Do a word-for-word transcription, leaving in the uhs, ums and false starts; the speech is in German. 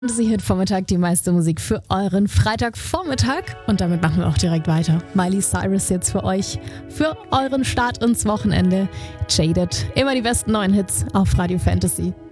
Fantasy-Hit-Vormittag, die meiste Musik für euren Freitagvormittag. Und damit machen wir auch direkt weiter. Miley Cyrus jetzt für euch, für euren Start ins Wochenende. Jaded, immer die besten neuen Hits auf Radio Fantasy.